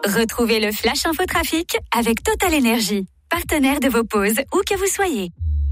Retrouvez le Flash Info Trafic avec Total Energy, partenaire de vos pauses où que vous soyez.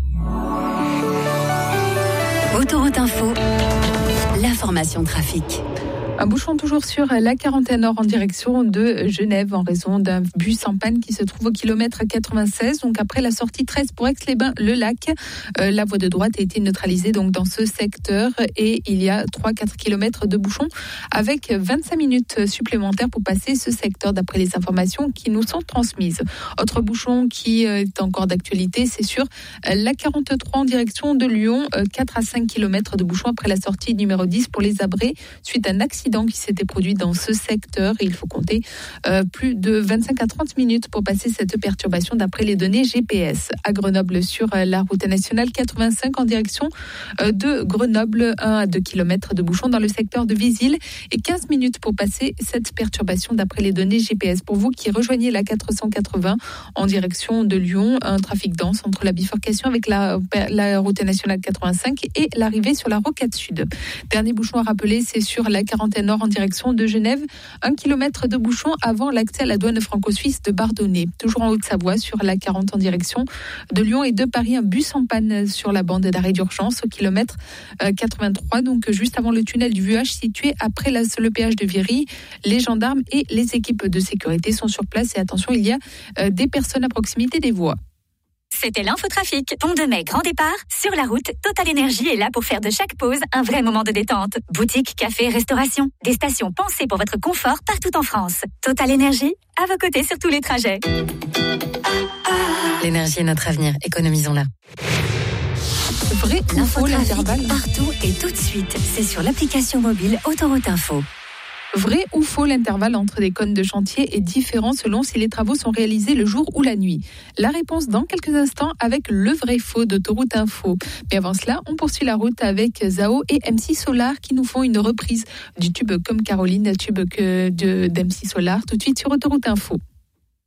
Autoroute Info, l'information trafic. Un bouchon toujours sur la 41 Nord en direction de Genève en raison d'un bus en panne qui se trouve au kilomètre 96. Donc après la sortie 13 pour Aix-les-Bains-le-Lac, la voie de droite a été neutralisée donc dans ce secteur et il y a 3-4 kilomètres de bouchons avec 25 minutes supplémentaires pour passer ce secteur d'après les informations qui nous sont transmises. Autre bouchon qui est encore d'actualité, c'est sur la 43 en direction de Lyon, 4 à 5 kilomètres de bouchons après la sortie numéro 10 pour les Abrets suite à un accident qui s'était produit dans ce secteur. Et il faut compter plus de 25 à 30 minutes pour passer cette perturbation d'après les données GPS. À Grenoble, sur la route nationale 85 en direction de Grenoble, 1 à 2 km de bouchons dans le secteur de Visil et 15 minutes pour passer cette perturbation d'après les données GPS. Pour vous qui rejoignez la 480 en direction de Lyon, un trafic dense entre la bifurcation avec la route nationale 85 et l'arrivée sur la rocade sud. Dernier bouchon à rappeler, c'est sur la 41 Nord en direction de Genève, 1 km de bouchon avant l'accès à la douane franco-suisse de Bardonnay. Toujours en Haute-Savoie, sur la 40 en direction de Lyon et de Paris, un bus en panne sur la bande d'arrêt d'urgence au kilomètre 83, donc juste avant le tunnel du Vuage situé après le péage de Viry. Les gendarmes et les équipes de sécurité sont sur place et attention, il y a des personnes à proximité des voies. C'était l'infotrafic. Pont de Mai, grand départ. Sur la route, Total Energy est là pour faire de chaque pause un vrai moment de détente. Boutique, café, restauration. Des stations pensées pour votre confort partout en France. Total Energy, à vos côtés sur tous les trajets. L'énergie est notre avenir. Économisons-la. Vrai ou faux l'intervalle? Partout et tout de suite. C'est sur l'application mobile Autoroute Info. Vrai ou faux, l'intervalle entre des cônes de chantier est différent selon si les travaux sont réalisés le jour ou la nuit? La réponse dans quelques instants avec le vrai faux d'Autoroute Info. Mais avant cela, on poursuit la route avec Zao et MC Solar qui nous font une reprise du tube Comme Caroline, tube d'MC Solar, tout de suite sur Autoroute Info.